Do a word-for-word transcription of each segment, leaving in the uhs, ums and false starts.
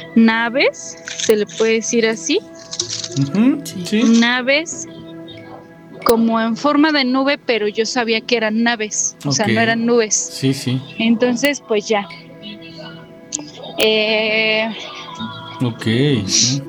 naves, se le puede decir así. Uh-huh, sí. Naves como en forma de nube, pero yo sabía que eran naves, o okay. sea, no eran nubes. Sí, sí. Entonces, pues ya. Eh, ok, sí.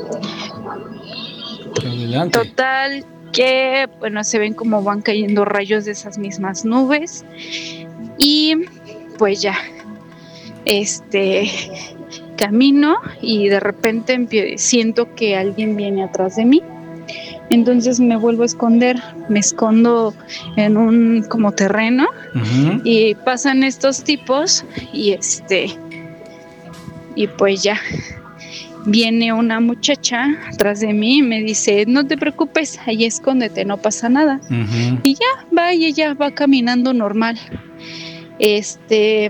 Adelante. Total que, bueno, se ven como van cayendo rayos de esas mismas nubes y pues ya, este, camino y de repente empie- siento que alguien viene atrás de mí. Entonces me vuelvo a esconder, me escondo en un como terreno uh-huh. y pasan estos tipos y este y pues ya viene una muchacha atrás de mí y me dice, no te preocupes, ahí escóndete, no pasa nada. Uh-huh. Y ya va y ella va caminando normal. Este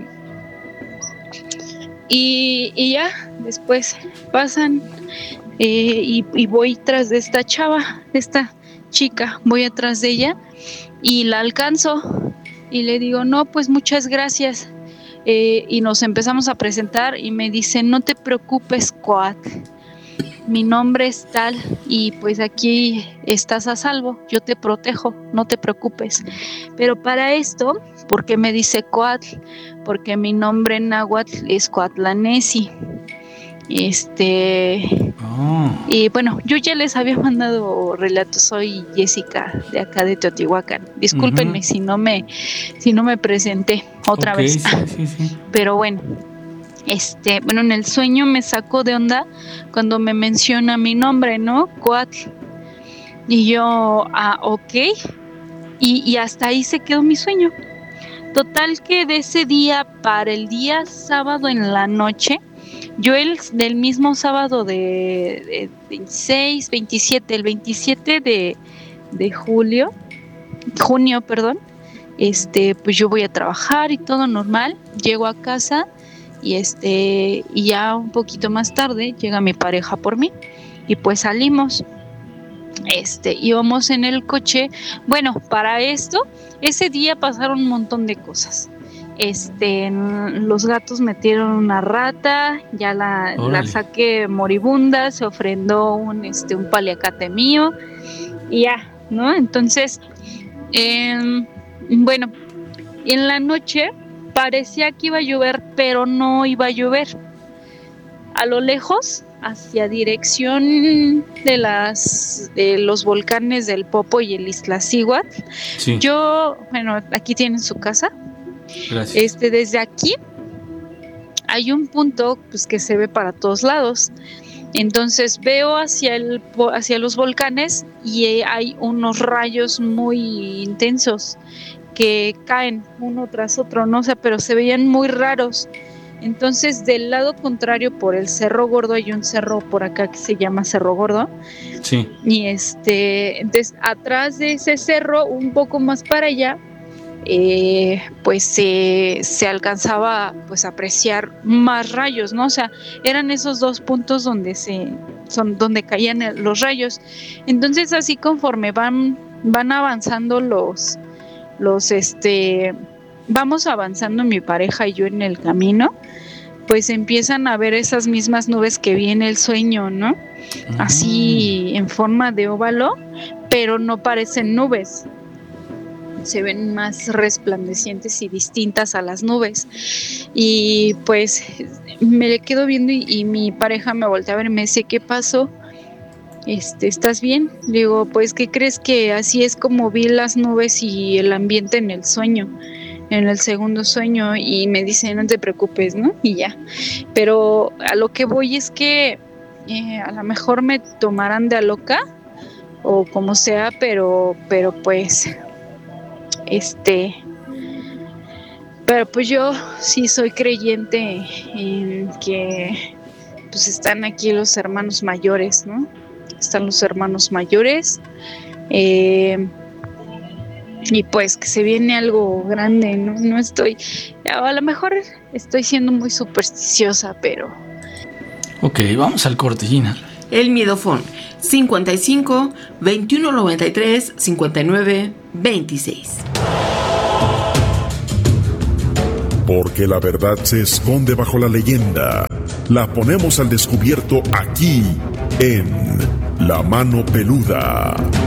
y, y ya después pasan Eh, y, y voy tras de esta chava, de esta chica, voy atrás de ella y la alcanzo y le digo, no, pues muchas gracias. Eh, y nos empezamos a presentar y me dice, no te preocupes, Coatl, mi nombre es tal y pues aquí estás a salvo, yo te protejo, no te preocupes. Pero para esto, ¿por qué me dice Coatl? Porque mi nombre en náhuatl es Coatlanesi. Este oh. Y bueno, yo ya les había mandado relatos. Soy Jessica de acá de Teotihuacán. Discúlpenme uh-huh. si no me si no me presenté otra okay, vez. Sí, sí, sí. Pero bueno, este, bueno, en el sueño me sacó de onda cuando me menciona mi nombre, ¿no? Coatl. Y yo, ah, ok. Y, y hasta ahí se quedó mi sueño. Total que de ese día para el día sábado en la noche, yo el del mismo sábado de, de veintiséis, veintisiete, el veintisiete de, de julio, junio, perdón, este, pues yo voy a trabajar y todo normal, llego a casa y este, y ya un poquito más tarde llega mi pareja por mí y pues salimos. Este, íbamos en el coche. Bueno, para esto, ese día pasaron un montón de cosas. Este, los gatos metieron una rata, ya la, la saqué moribunda, se ofrendó un, este, un paliacate mío y ya, ¿no? Entonces, eh, bueno, en la noche parecía que iba a llover, pero no iba a llover. A lo lejos, hacia dirección de las de los volcanes del Popo y el Iztaccíhuatl. Sí. Yo, bueno, aquí tienen su casa. Gracias. Este, desde aquí hay un punto pues que se ve para todos lados. Entonces veo hacia el hacia los volcanes y hay unos rayos muy intensos que caen uno tras otro, no sé, pero se veían muy raros. Entonces, del lado contrario, por el Cerro Gordo, hay un cerro por acá que se llama Cerro Gordo. Sí. Y este, entonces, atrás de ese cerro, un poco más para allá, eh, pues se, se alcanzaba pues a apreciar más rayos, ¿no? O sea, eran esos dos puntos donde se son donde caían los rayos. Entonces, así conforme van van avanzando los los este vamos avanzando mi pareja y yo en el camino, pues empiezan a ver esas mismas nubes que vi en el sueño, ¿no? Uh-huh. Así en forma de óvalo, pero no parecen nubes. Se ven más resplandecientes y distintas a las nubes. Y pues me le quedo viendo y, y mi pareja me voltea a ver y me dice, ¿qué pasó? Este, ¿estás bien? Le digo, pues, ¿qué crees? Que así es como vi las nubes y el ambiente en el sueño, en el segundo sueño. Y me dice, no te preocupes, ¿no? Y ya. Pero a lo que voy es que eh, a lo mejor me tomarán de a loca o como sea, pero, pero pues, este, pero pues yo sí soy creyente en que pues están aquí los hermanos mayores, ¿no? Están los hermanos mayores eh, y pues que se viene algo grande, ¿no? No estoy, a lo mejor estoy siendo muy supersticiosa, pero... Ok, vamos al corte, Gina. El miedofón cincuenta y cinco, veintiuno noventa y tres, cincuenta y nueve, veintiséis. Porque la verdad se esconde bajo la leyenda. la ponemos al descubierto aquí en La Mano Peluda.